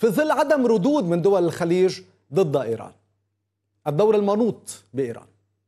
في ظل عدم ردود من دول الخليج ضد إيران؟ الدور المنوط بإيران.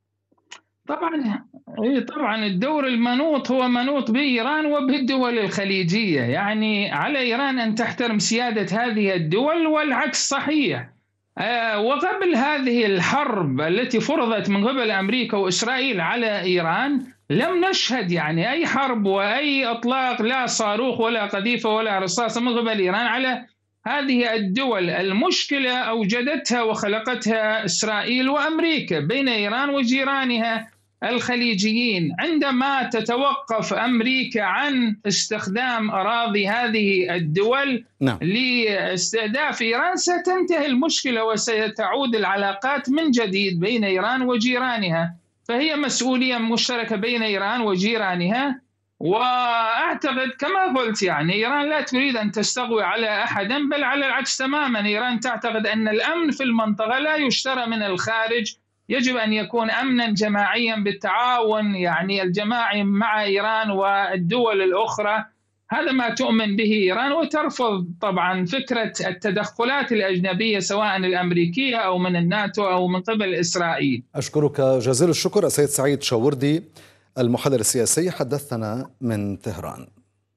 طبعا الدور المنوط هو منوط بإيران وبالدول الخليجية، يعني على إيران أن تحترم سيادة هذه الدول، والعكس صحيح. وقبل هذه الحرب التي فرضت من قبل أمريكا وإسرائيل على إيران لم نشهد يعني أي حرب وأي إطلاق، لا صاروخ ولا قذيفة ولا رصاص من قبل إيران على هذه الدول. المشكلة أوجدتها وخلقتها إسرائيل وأمريكا بين إيران وجيرانها الخليجيين. عندما تتوقف أمريكا عن استخدام أراضي هذه الدول لاستهداف إيران ستنتهي المشكلة وستعود العلاقات من جديد بين إيران وجيرانها. فهي مسؤولية مشتركة بين إيران وجيرانها، وأعتقد كما قلت يعني إيران لا تريد أن تستغوي على أحد، بل على العكس تماما. إيران تعتقد أن الأمن في المنطقة لا يشترى من الخارج، يجب أن يكون أمنا جماعيا بالتعاون يعني الجماعي مع إيران والدول الأخرى. هذا ما تؤمن به إيران، وترفض طبعا فكرة التدخلات الأجنبية سواء الأمريكية أو من الناتو أو من قبل إسرائيل. أشكرك جزيل الشكر السيد سعيد شاوردي، المحلل السياسي، حدثنا من طهران.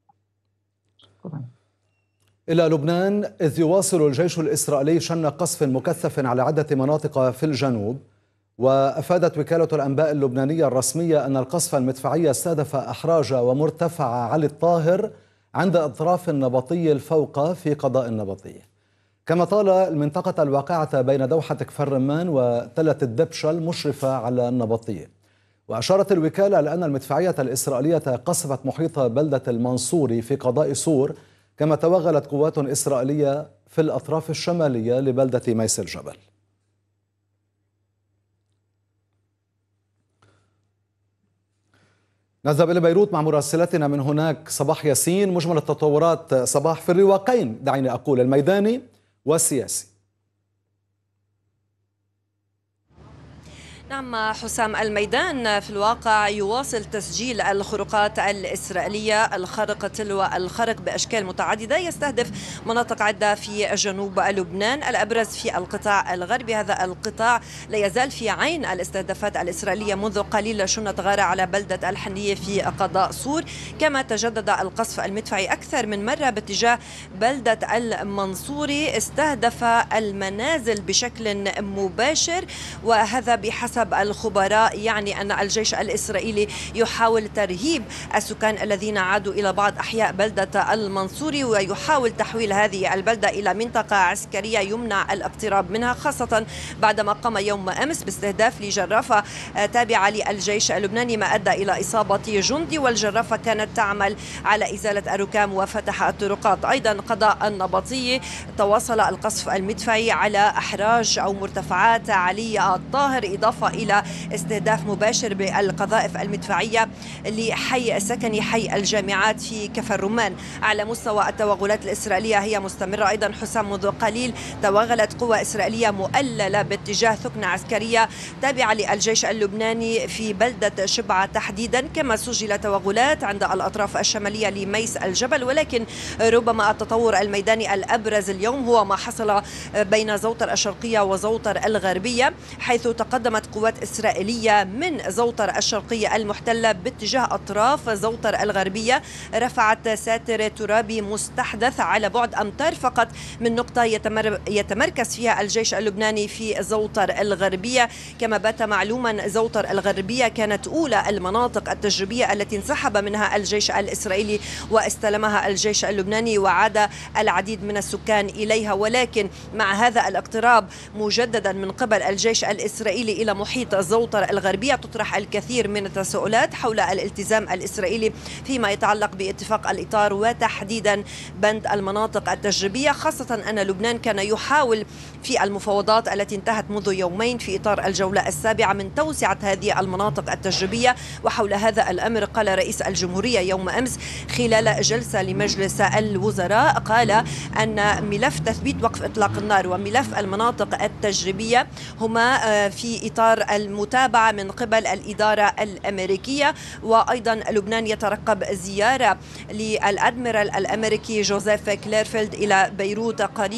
إلى لبنان، إذ يواصل الجيش الإسرائيلي شن قصف مكثف على عدة مناطق في الجنوب. وأفادت وكالة الأنباء اللبنانية الرسمية أن القصف المدفعي استهدف أحراج ومرتفع علي الطاهر عند أطراف النبطي الفوق في قضاء النبطي. كما طال المنطقة الواقعة بين دوحة كفر رمان وتلة الدبشة المشرفة على النبطي. وأشارت الوكالة لأن المدفعية الإسرائيلية قصفت محيط بلدة المنصوري في قضاء صور، كما توغلت قوات إسرائيلية في الأطراف الشمالية لبلدة ميس الجبل. نذهب إلى بيروت مع مراسلتنا من هناك صباح ياسين. مجمل التطورات صباح في الرواقين، دعيني أقول الميداني والسياسي. نعم حسام، الميدان في الواقع يواصل تسجيل الخروقات الإسرائيلية، الخرق تلو الخرق بأشكال متعددة، يستهدف مناطق عدة في جنوب لبنان، الأبرز في القطاع الغربي. هذا القطاع لا يزال في عين الاستهدافات الإسرائيلية. منذ قليل شنت غارة على بلدة الحنية في قضاء صور، كما تجدد القصف المدفعي أكثر من مرة باتجاه بلدة المنصوري، استهدف المنازل بشكل مباشر. وهذا بحسب الخبراء يعني أن الجيش الإسرائيلي يحاول ترهيب السكان الذين عادوا إلى بعض أحياء بلدة المنصوري، ويحاول تحويل هذه البلدة إلى منطقة عسكرية يمنع الاقتراب منها، خاصة بعدما قام يوم أمس باستهداف لجرافة تابعة للجيش اللبناني، ما أدى إلى إصابة جندي، والجرافة كانت تعمل على إزالة الركام وفتح الطرقات. أيضا قضاء النبطي تواصل القصف المدفعي على أحراج أو مرتفعات علي الطاهر، إضافة إلى استهداف مباشر بالقذائف المدفعية لحي سكني حي الجامعات في كفر رمان. على مستوى التوغلات الإسرائيلية هي مستمرة. أيضا حسام، منذ قليل توغلت قوة إسرائيلية مؤللة باتجاه ثكنة عسكرية تابعة للجيش اللبناني في بلدة شبعة تحديدا، كما سجل توغلات عند الأطراف الشمالية لميس الجبل. ولكن ربما التطور الميداني الأبرز اليوم هو ما حصل بين زوطر الشرقية وزوطر الغربية، حيث تقدمت قوات إسرائيلية من زوطر الشرقية المحتلة باتجاه أطراف زوطر الغربية، رفعت ساتر ترابي مستحدث على بعد أمتار فقط من نقطة يتمركز فيها الجيش اللبناني في زوطر الغربية. كما بات معلوما زوطر الغربية كانت أولى المناطق التجريبية التي انسحب منها الجيش الإسرائيلي واستلمها الجيش اللبناني، وعاد العديد من السكان إليها. ولكن مع هذا الاقتراب مجددا من قبل الجيش الإسرائيلي إلى محيط زوطر الغربية تطرح الكثير من التساؤلات حول الالتزام الإسرائيلي فيما يتعلق باتفاق الإطار وتحديدا بند المناطق التجريبية، خاصة أن لبنان كان يحاول في المفاوضات التي انتهت منذ يومين في إطار الجولة السابعة من توسعة هذه المناطق التجريبية. وحول هذا الأمر قال رئيس الجمهورية يوم أمس خلال جلسة لمجلس الوزراء، قال أن ملف تثبيت وقف إطلاق النار وملف المناطق التجريبية هما في إطار المتابعة من قبل الإدارة الأمريكية. وأيضا لبنان يترقب زيارة للأدميرال الأمريكي جوزيف كليرفيلد إلى بيروت قريبا